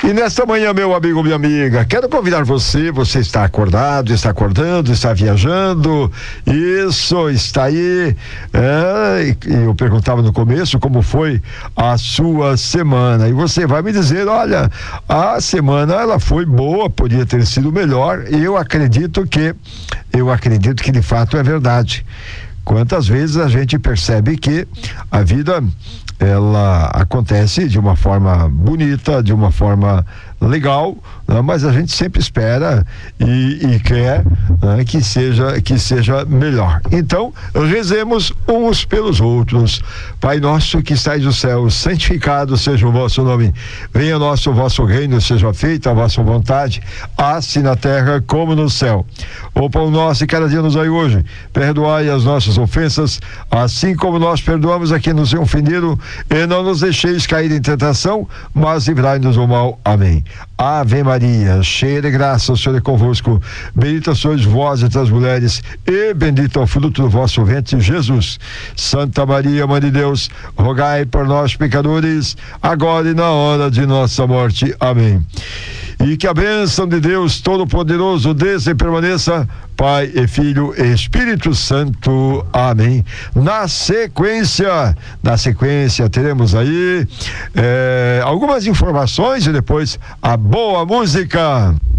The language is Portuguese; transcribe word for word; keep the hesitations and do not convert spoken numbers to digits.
E nesta manhã, meu amigo, minha amiga, quero convidar você, você está acordado, está acordando, está viajando, isso, está aí, é, eu perguntava no começo como foi a sua semana, e você vai me dizer, olha, a semana ela foi boa, podia ter sido melhor, e eu acredito que, eu acredito que de fato é verdade. Quantas vezes a gente percebe que a vida ela acontece de uma forma bonita, de uma forma legal, né? Mas a gente sempre espera e, e quer, né, que seja que seja melhor. Então, rezemos uns pelos outros. Pai nosso que estais no céu, santificado seja o vosso nome. Venha nosso o vosso reino, seja feita a vossa vontade, assim na terra como no céu. O pão nosso e cada dia nos dai hoje. Perdoai as nossas ofensas, assim como nós perdoamos a quem nos tem ofendido, e não nos deixeis cair em tentação, mas livrai-nos do mal. Amém. Ave Maria, cheia de graça, o Senhor é convosco. Bendita sois vós entre as mulheres, e bendito é o fruto do vosso ventre, Jesus. Santa Maria, Mãe de Deus, rogai por nós, pecadores, agora e na hora de nossa morte. Amém. E que a bênção de Deus Todo-Poderoso desça e permaneça, Pai e Filho e Espírito Santo. Amém. Na sequência, na sequência teremos aí eh, algumas informações e depois a boa música.